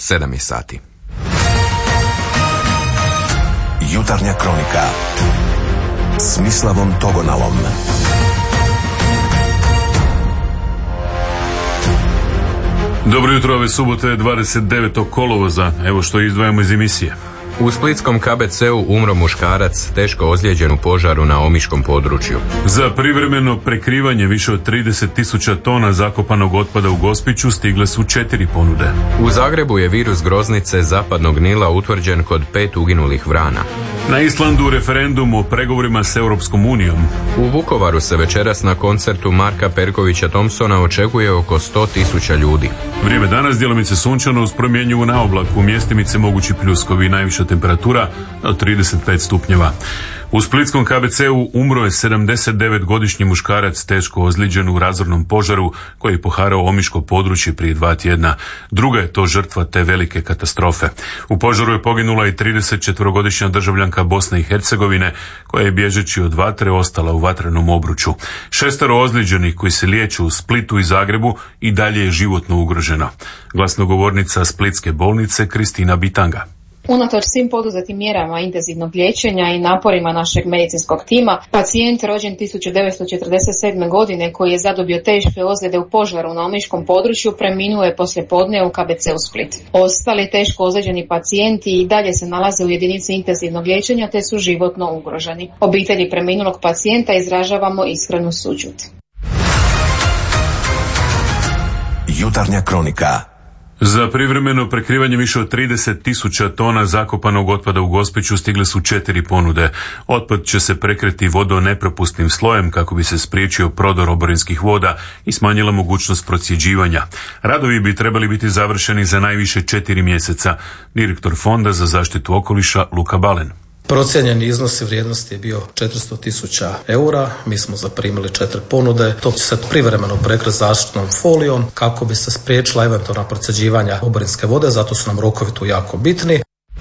7 je sati. Jutarnja kronika s Mislavom Togonalom. Dobro jutro, ove subote 29. kolovoza. Evo što izdvajamo iz emisije. U splitskom KBC-u umro muškarac teško ozlijeđen u požaru na omiškom području. Za privremeno prekrivanje više od 30.000 tona zakopanog otpada u Gospiću stigle su 4 ponude. U Zagrebu je virus groznice zapadnog Nila utvrđen kod 5 uginulih vrana. Na Islandu referendum o pregovorima s Europskom unijom. U Vukovaru se večeras na koncertu Marka Perkovića Thompsona očekuje oko 100.000 ljudi. Vrijeme danas djelomice sunčano uz promjenjivu na oblaku, mjestimice mogući pljuskovi, najviša temperatura od 35 stupnjeva. U splitskom KBC-u umro je 79-godišnji muškarac teško ozlijeđen u razornom požaru koji je poharao omiško područje prije 2 tjedna. Druga je to žrtva te velike katastrofe. U požaru je poginula i 34-godišnja državljanka Bosne i Hercegovine koja je bježeći od vatre ostala u vatrenom obruču. 6 ozlijeđenih koji se liječu u Splitu i Zagrebu i dalje je životno ugroženo. Glasnogovornica Splitske bolnice Kristina Bitanga. Unatoč svim poduzetim mjerama intenzivnog liječenja i naporima našeg medicinskog tima, pacijent rođen 1947. godine koji je zadobio teške ozljede u požaru na omiškom području preminuo je poslijepodne u KBC-u Split. Ostali teško ozlijeđeni pacijenti i dalje se nalaze u jedinici intenzivnog liječenja te su životno ugroženi. Obitelji preminulog pacijenta izražavamo iskrenu sućut. Jutarnja kronika. Za privremeno prekrivanje više od 30.000 tona zakopanog otpada u Gospiću stigle su 4 ponude. Otpad će se prekriti vodonepropusnim slojem kako bi se spriječio prodor oborinskih voda i smanjila mogućnost procjeđivanja. Radovi bi trebali biti završeni za najviše 4 mjeseca. Direktor Fonda za zaštitu okoliša Luka Balen. Procijenjeni iznos vrijednosti je bio 400.000 eura, mi smo zaprimili 4 ponude, to će se privremeno prekriti zaštitnom folijom kako bi se spriječila eventualna procjeđivanja oborinske vode, zato su nam rokovi tu jako bitni.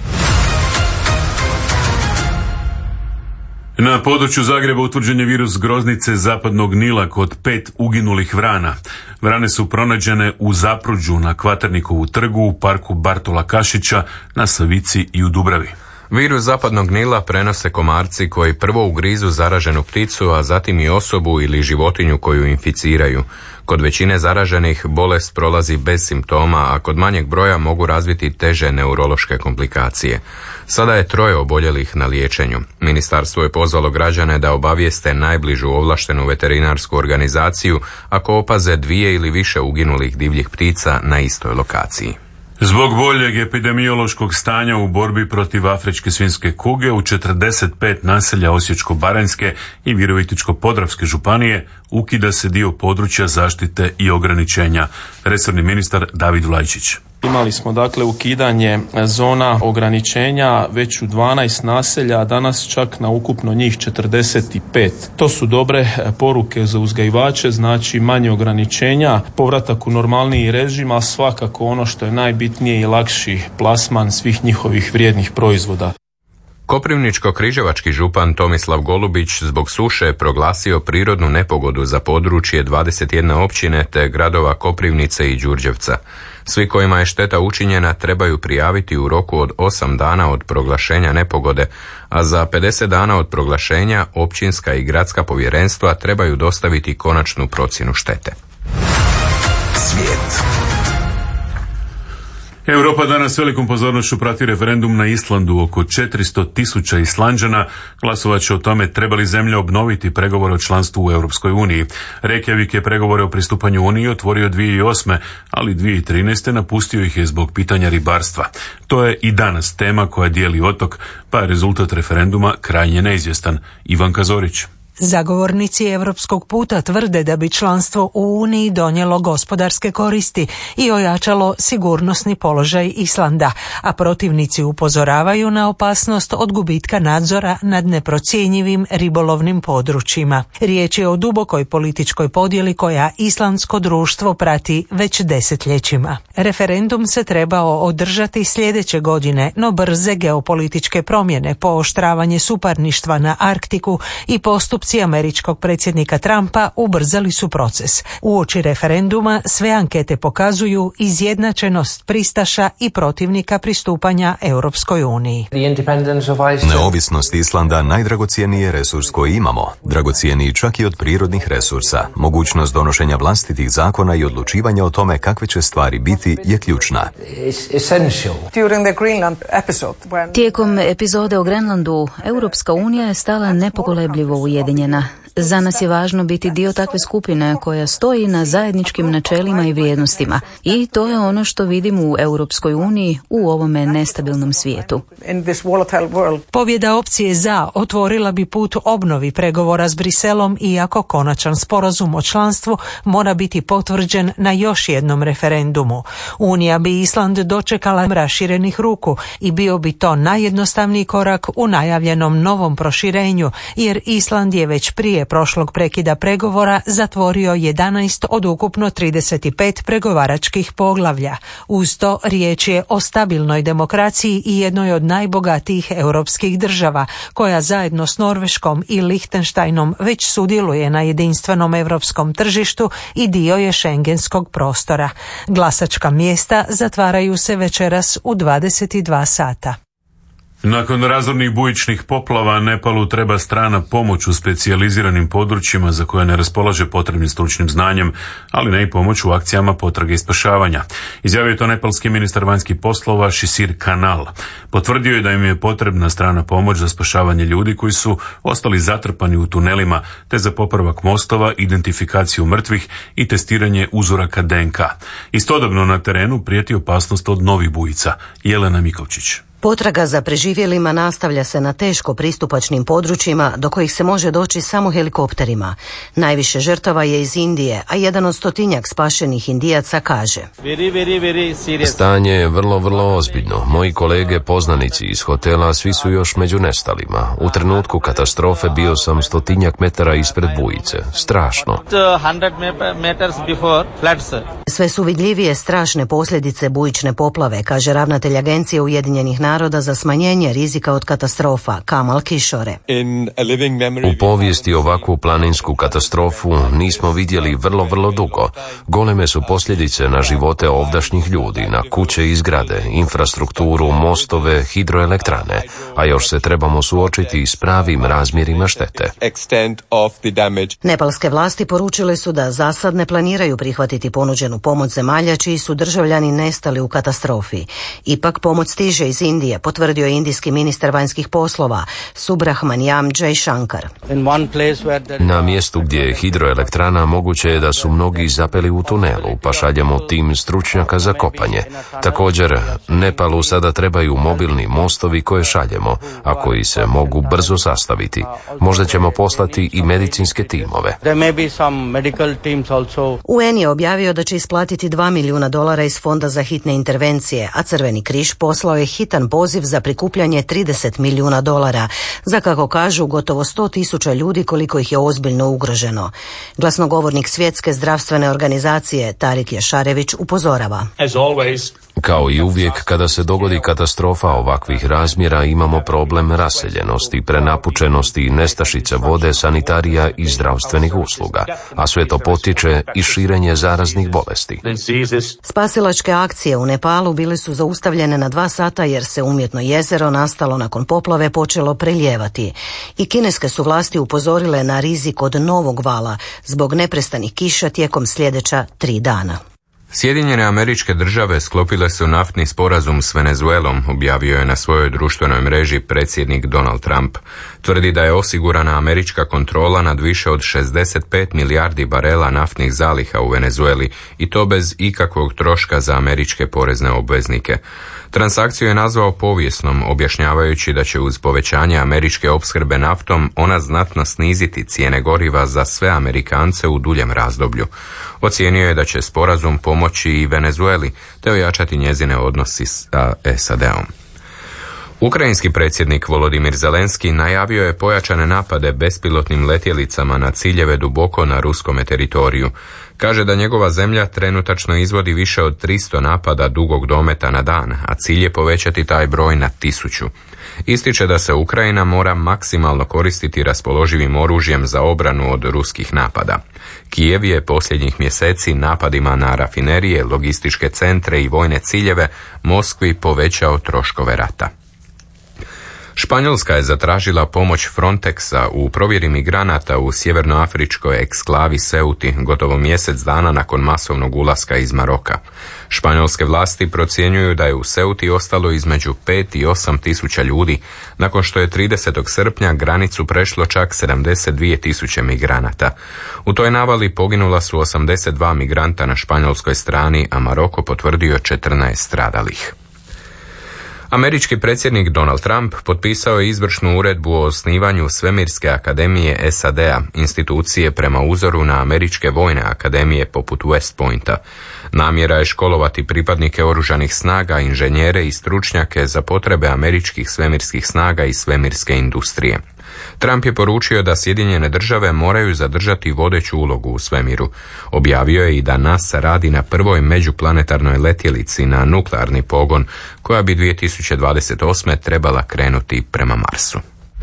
Na području Zagreba utvrđen je virus groznice zapadnog Nila kod 5 uginulih vrana. Vrane su pronađene u Zapruđu, na Kvaternikovu trgu, u parku Bartola Kašića, na Savici i u Dubravi. Virus zapadnog Nila prenose komarci koji prvo ugrizu zaraženu pticu, a zatim i osobu ili životinju koju inficiraju. Kod većine zaraženih bolest prolazi bez simptoma, a kod manjeg broja mogu razviti teže neurološke komplikacije. Sada je 3 oboljelih na liječenju. Ministarstvo je pozvalo građane da obavijeste najbližu ovlaštenu veterinarsku organizaciju ako opaze 2 ili više uginulih divljih ptica na istoj lokaciji. Zbog boljeg epidemiološkog stanja u borbi protiv afričke svinjske kuge u 45 naselja Osječko-baranjske i Virovitičko-podravske županije ukida se dio područja zaštite i ograničenja. Resorni ministar David Vlajčić. Imali smo dakle ukidanje zona ograničenja već u 12 naselja, a danas čak na ukupno njih 45. To su dobre poruke za uzgajivače, znači manje ograničenja, povratak u normalniji režim, a svakako ono što je najbitnije i lakši plasman svih njihovih vrijednih proizvoda. Koprivničko-križevački župan Tomislav Golubić zbog suše je proglasio prirodnu nepogodu za područje 21 općine te gradova Koprivnice i Đurđevca. Svi kojima je šteta učinjena trebaju prijaviti u roku od 8 dana od proglašenja nepogode, a za 50 dana od proglašenja općinska i gradska povjerenstva trebaju dostaviti konačnu procjenu štete. Svijet. Europa danas velikom pozornošću prati referendum na Islandu. Oko 400.000 Islanđana glasovat će o tome treba li zemlja obnoviti pregovore o članstvu u Europskoj uniji. Reykjavik je pregovore o pristupanju Uniji otvorio 2008. ali 2013. napustio ih je zbog pitanja ribarstva. To je i danas tema koja dijeli otok, pa je rezultat referenduma krajnje neizvjestan. Ivanka Zorić. Zagovornici europskog puta tvrde da bi članstvo u Uniji donijelo gospodarske koristi i ojačalo sigurnosni položaj Islanda, a protivnici upozoravaju na opasnost od gubitka nadzora nad neprocjenjivim ribolovnim područjima. Riječ je o dubokoj političkoj podjeli koja islandsko društvo prati već desetljećima. Referendum se trebao održati sljedeće godine, no brze geopolitičke promjene, pooštravanje suparništva na Arktiku i postupci postupci američkog predsjednika Trumpa ubrzali su proces. Uoči referenduma sve ankete pokazuju izjednačenost pristaša i protivnika pristupanja Europskoj uniji. Neovisnost Islanda najdragocjeniji je resurs koji imamo, dragocjeniji čak i od prirodnih resursa. Mogućnost donošenja vlastitih zakona i odlučivanja o tome kakve će stvari biti je ključna. Tijekom epizode o Grenlandu, Europska unija je stala nepokolebljivo ujedinjena. Za nas je važno biti dio takve skupine koja stoji na zajedničkim načelima i vrijednostima. I to je ono što vidimo u Europskoj uniji u ovome nestabilnom svijetu. Pobjeda opcije za otvorila bi put obnovi pregovora s Briselom, iako konačan sporazum o članstvu mora biti potvrđen na još jednom referendumu. Unija bi Island dočekala raširenih ruku i bio bi to najjednostavniji korak u najavljenom novom proširenju, jer Island je već prije prošlog prekida pregovora zatvorio 11 od ukupno 35 pregovaračkih poglavlja. Uz to riječ je o stabilnoj demokraciji i jednoj od najbogatijih europskih država, koja zajedno s Norveškom i Lihtenštajnom već sudjeluje na jedinstvenom europskom tržištu i dio je šengenskog prostora. Glasačka mjesta zatvaraju se večeras u 22 sata. Nakon razornih bujičnih poplava Nepalu treba strana pomoć u specijaliziranim područjima za koje ne raspolaže potrebnim stručnim znanjem, ali ne i pomoć u akcijama potrage i spašavanja. Izjavio je to nepalski ministar vanjskih poslova Shishir Kanal. Potvrdio je da im je potrebna strana pomoć za spašavanje ljudi koji su ostali zatrpani u tunelima, te za popravak mostova, identifikaciju mrtvih i testiranje uzoraka DNK. Istodobno na terenu prijeti opasnost od novih bujica. Jelena Mikovčić. Potraga za preživjelima nastavlja se na teško pristupačnim područjima do kojih se može doći samo helikopterima. Najviše žrtava je iz Indije, a jedan od 100-tinjak spašenih Indijaca kaže: Stanje je vrlo ozbiljno. Moji kolege poznanici iz hotela svi su još među nestalima. U trenutku katastrofe bio sam 100-tinjak metara ispred bujice. Strašno. Sve su vidljivije strašne posljedice bujične poplave, kaže ravnatelj Agencije Ujedinjenih naroda za smanjenje rizika od katastrofa, Kamal Kishore. U povijesti ovakvu planinsku katastrofu nismo vidjeli vrlo dugo. Goleme su posljedice na živote ovdašnjih ljudi, na kuće i zgrade, infrastrukturu, mostove, hidroelektrane, a još se trebamo suočiti s pravim razmjerima štete. Nepalske vlasti poručile su da za sad ne planiraju prihvatiti ponuđenu pomoć zemalja čiji su državljani nestali u katastrofi. Ipak pomoć stiže iz Indije, potvrdio je indijski ministar vanjskih poslova Subrahmanyam Jaishankar. Na mjestu gdje je hidroelektrana moguće je da su mnogi zapeli u tunelu, pa šaljemo tim stručnjaka za kopanje. Također, Nepalu sada trebaju mobilni mostovi koje šaljemo, a koji se mogu brzo sastaviti. Možda ćemo poslati i medicinske timove. UN je objavio da će isplatiti $2 milijuna iz Fonda za hitne intervencije, a Crveni križ poslao je hitan poziv za prikupljanje $30 milijuna, za kako kažu gotovo 100.000 ljudi koliko ih je ozbiljno ugroženo. Glasnogovornik Svjetske zdravstvene organizacije Tarik Jašarević upozorava: Kao i uvijek, kada se dogodi katastrofa ovakvih razmjera, imamo problem raseljenosti, prenapučenosti, nestašice vode, sanitarija i zdravstvenih usluga, a sve to potiče i širenje zaraznih bolesti. Spasilačke akcije u Nepalu bile su zaustavljene na 2 sata jer se umjetno jezero nastalo nakon poplave počelo prelijevati. I kineske su vlasti upozorile na rizik od novog vala zbog neprestanih kiša tijekom sljedeća 3 dana. Sjedinjene Američke Države sklopile su naftni sporazum s Venezuelom, objavio je na svojoj društvenoj mreži predsjednik Donald Trump. Tvrdi da je osigurana američka kontrola nad više od 65 milijardi barela naftnih zaliha u Venezueli i to bez ikakvog troška za američke porezne obveznike. Transakciju je nazvao povijesnom, objašnjavajući da će uz povećanje američke opskrbe naftom ona znatno sniziti cijene goriva za sve Amerikance u duljem razdoblju. Ocijenio je da će sporazum pomoći i Venezueli te ojačati njezine odnosi sa SAD-om. Ukrajinski predsjednik Volodimir Zelenski najavio je pojačane napade bespilotnim letjelicama na ciljeve duboko na ruskome teritoriju. Kaže da njegova zemlja trenutačno izvodi više od 300 napada dugog dometa na dan, a cilj je povećati taj broj na 1000. Ističe da se Ukrajina mora maksimalno koristiti raspoloživim oružjem za obranu od ruskih napada. Kijev je posljednjih mjeseci napadima na rafinerije, logističke centre i vojne ciljeve Moskvi povećao troškove rata. Španjolska je zatražila pomoć Frontexa u provjeri migranata u sjevernoafričkoj eksklavi Ceuti gotovo mjesec dana nakon masovnog ulaska iz Maroka. Španjolske vlasti procjenjuju da je u Ceuti ostalo između 5 i 8 tisuća ljudi, nakon što je 30. srpnja granicu prešlo čak 72 tisuće migranata. U toj navali poginula su 82 migranta na španjolskoj strani, a Maroko potvrdio 14 stradalih. Američki predsjednik Donald Trump potpisao je izvršnu uredbu o osnivanju Svemirske akademije SAD-a, institucije prema uzoru na američke vojne akademije poput West Pointa. Namjera je školovati pripadnike oružanih snaga, inženjere i stručnjake za potrebe američkih svemirskih snaga i svemirske industrije. Trump je poručio da Sjedinjene države moraju zadržati vodeću ulogu u svemiru. Objavio je i da NASA radi na prvoj međuplanetarnoj letjelici na nuklearni pogon, koja bi 2028. trebala krenuti prema Marsu.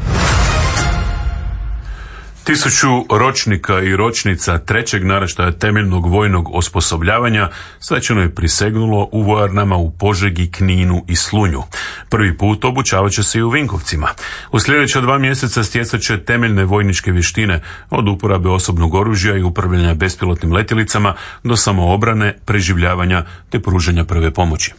1000 ročnika i ročnica trećeg naraštaja temeljnog vojnog osposobljavanja svečano je prisegnulo u vojarnama u Požegi, Kninu i Slunju. Prvi put obučavat će se i u Vinkovcima. U sljedeća 2 mjeseca stjecat će temeljne vojničke vještine, od uporabe osobnog oružja i upravljanja bespilotnim letjelicama do samoobrane, preživljavanja te pružanja prve pomoći.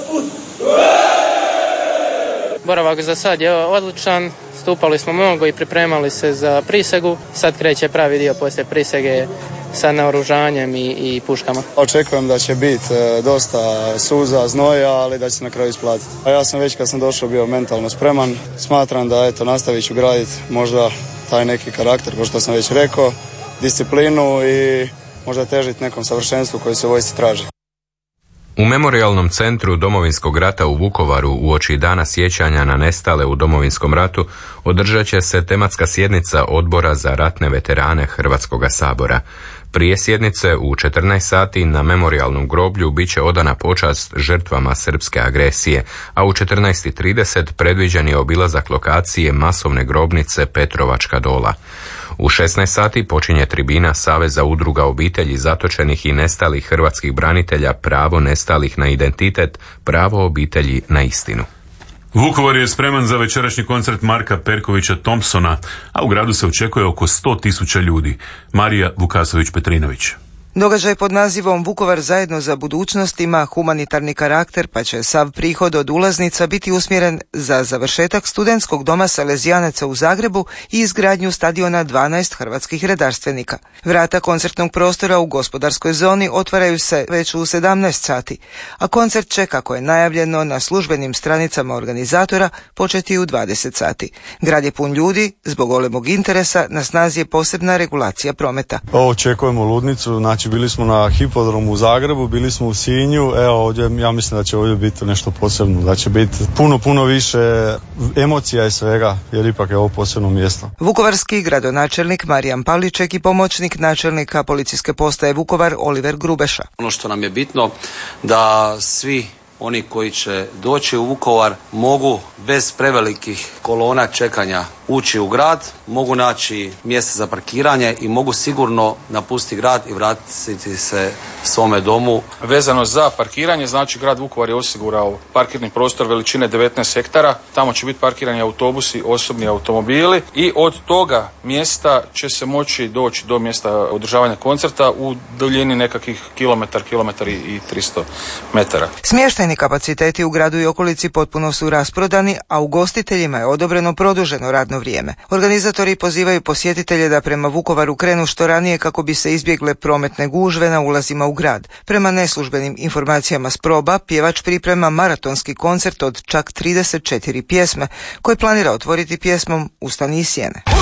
Boravak za sad je odličan, stupali smo mnogo i pripremali se za prisegu. Sad kreće pravi dio poslije prisege sa naoružanjem i puškama. Očekujem da će biti dosta suza, znoja, ali da će se na kraju isplatiti. A ja sam već kad sam došao bio mentalno spreman. Smatram da nastavit ću graditi možda taj neki karakter, kao što sam već rekao, disciplinu i možda težiti nekom savršenstvu koji se u vojsci traži. U Memorijalnom centru Domovinskog rata u Vukovaru uoči Dana sjećanja na nestale u Domovinskom ratu održat će se tematska sjednica Odbora za ratne veterane Hrvatskoga sabora. Prije sjednice u 14 sati na Memorijalnom groblju bit će odana počast žrtvama srpske agresije, a u 14:30 predviđen je obilazak lokacije masovne grobnice Petrovačka Dola. U 16 sati počinje tribina Saveza udruga obitelji zatočenih i nestalih hrvatskih branitelja Pravo nestalih na identitet, pravo obitelji na istinu. Vukovar je spreman za večerašnji koncert Marka Perkovića Thompsona, a u gradu se očekuje oko 100.000 ljudi. Marija Vukasović-Petrinović. Događaj pod nazivom Vukovar zajedno za budućnost ima humanitarni karakter, pa će sav prihod od ulaznica biti usmjeren za završetak studentskog doma Salezijanaca u Zagrebu i izgradnju stadiona 12 hrvatskih redarstvenika. Vrata koncertnog prostora u gospodarskoj zoni otvaraju se već u 17 sati, a koncert će, kako je najavljeno na službenim stranicama organizatora, početi u 20 sati. Grad je pun ljudi, zbog golemog interesa na snazi je posebna regulacija prometa. Očekujemo ludnicu, znači bili smo na Hipodromu u Zagrebu, bili smo u Sinju, evo ovdje ja mislim da će ovdje biti nešto posebno, da će biti puno više emocija i svega, jer ipak je ovo posebno mjesto. Vukovarski gradonačelnik Marijan Pavliček i pomoćnik načelnika policijske postaje Vukovar Oliver Grubeša. Ono što nam je bitno da svi oni koji će doći u Vukovar mogu bez prevelikih kolona čekanja ući u grad, mogu naći mjesto za parkiranje i mogu sigurno napustiti grad i vratiti se svome domu. Vezano za parkiranje, znači grad Vukovar je osigurao parkirni prostor veličine 19 hektara. Tamo će biti parkirani autobusi, osobni automobili i od toga mjesta će se moći doći do mjesta održavanja koncerta u duljini nekakvih kilometar i 300 metara. Smještajni kapaciteti u gradu i okolici potpuno su rasprodani, a ugostiteljima je odobreno produženo radno vrijeme. Organizatori pozivaju posjetitelje da prema Vukovaru krenu što ranije kako bi se izbjegle prometne gužve na ulazima u grad. Prema neslužbenim informacijama s proba, pjevač priprema maratonski koncert od čak 34 pjesme, koji planira otvoriti pjesmom Ustani iz sjene.